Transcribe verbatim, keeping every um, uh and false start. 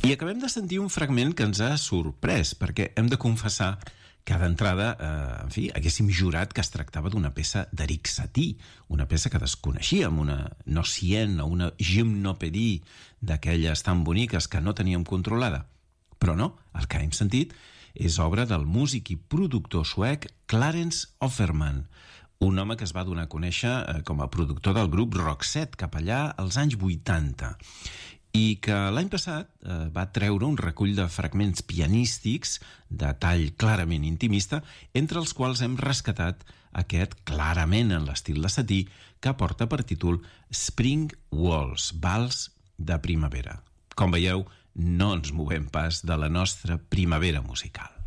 I acabem de sentir un fragment que ens ha sorprès, perquè hem de confessar que d'entrada, eh, en fi, haguéssim jurat que es tractava d'una peça d'Eric Satie, una peça que desconeixíem, una nocienne o una gymnopédie d'aquelles tan boniques que no teníem controlada. Però no, el que hem sentit és obra del músic i productor suec Clarence Offerman, un home que es va donar a conèixer eh, com a productor del grup Roxette cap allà als anys vuitanta, i que l'any passat eh, va treure un recull de fragments pianístics de tall clarament intimista, entre els quals hem rescatat aquest clarament en l'estil de Satie, que porta per títol Spring Waltz, vals de primavera. Com veieu, no ens movem pas de la nostra primavera musical.